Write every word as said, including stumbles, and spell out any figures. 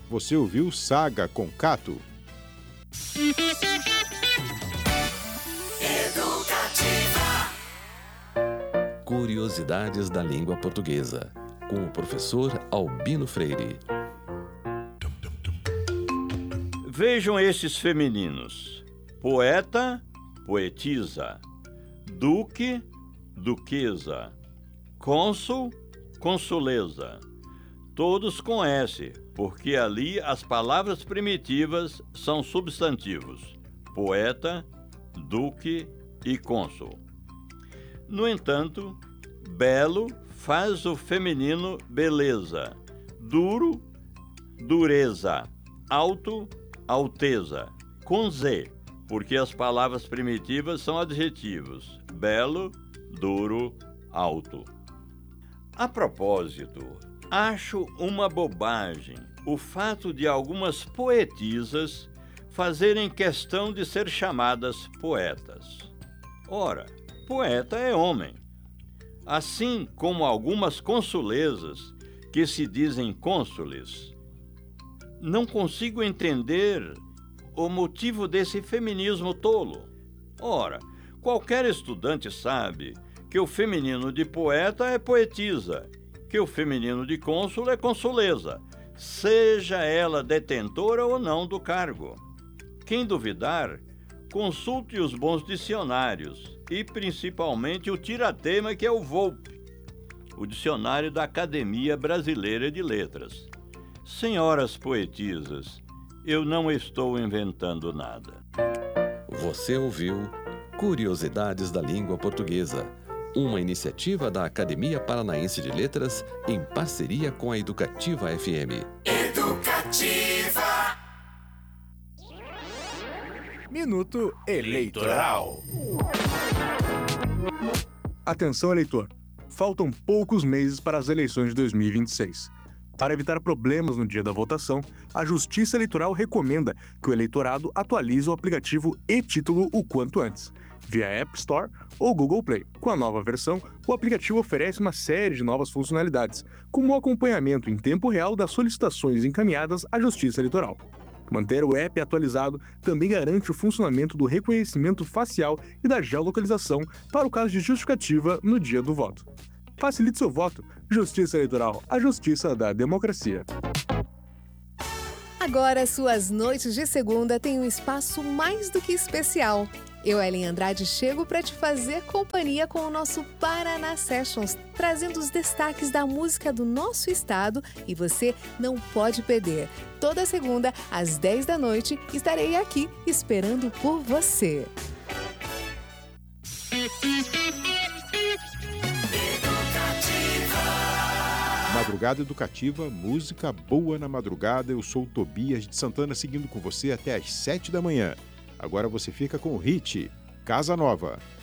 Você ouviu Saga com Cato. Curiosidades da língua portuguesa, com o professor Albino Freire. Vejam estes femininos: poeta, poetisa; duque, duquesa; cônsul, consuleza. Todos com S, porque ali as palavras primitivas são substantivos: poeta, duque e cônsul. No entanto, belo faz o feminino beleza, duro, dureza, alto, alteza, com Z, porque as palavras primitivas são adjetivos: belo, duro, alto. A propósito, acho uma bobagem o fato de algumas poetisas fazerem questão de ser chamadas poetas. Ora, poeta é homem. Assim como algumas consulezas que se dizem cônsules. Não consigo entender o motivo desse feminismo tolo. Ora, qualquer estudante sabe que o feminino de poeta é poetisa, que o feminino de cônsul é consuleza, seja ela detentora ou não do cargo. Quem duvidar, consulte os bons dicionários e principalmente o tiratema, que é o Volpe, o dicionário da Academia Brasileira de Letras. Senhoras poetisas, eu não estou inventando nada. Você ouviu Curiosidades da Língua Portuguesa, uma iniciativa da Academia Paranaense de Letras em parceria com a Educativa F M. Educativa. Minuto Eleitoral. Atenção, eleitor! Faltam poucos meses para as eleições de dois mil e vinte e seis. Para evitar problemas no dia da votação, a Justiça Eleitoral recomenda que o eleitorado atualize o aplicativo e-Título o quanto antes, via App Store ou Google Play. Com a nova versão, o aplicativo oferece uma série de novas funcionalidades, como o acompanhamento em tempo real das solicitações encaminhadas à Justiça Eleitoral. Manter o app atualizado também garante o funcionamento do reconhecimento facial e da geolocalização para o caso de justificativa no dia do voto. Facilite seu voto. Justiça Eleitoral, a justiça da democracia. Agora, suas noites de segunda têm um espaço mais do que especial. Eu, Ellen Andrade, chego para te fazer companhia com o nosso Paraná Sessions, trazendo os destaques da música do nosso estado, e você não pode perder. Toda segunda, às dez da noite, estarei aqui esperando por você. Madrugada Educativa, música boa na madrugada. Eu sou o Tobias de Santana, seguindo com você até às sete da manhã. Agora você fica com o hit Casa Nova.